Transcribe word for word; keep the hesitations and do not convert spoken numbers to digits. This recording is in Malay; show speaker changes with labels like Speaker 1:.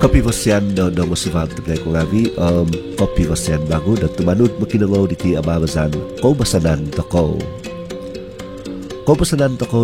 Speaker 1: Kopi Vosian no no musivan taglay ko ngavi um Kopi Vosian bago na tumanud makinangaw diti amamazan ko basanan toko. Ko basanan toko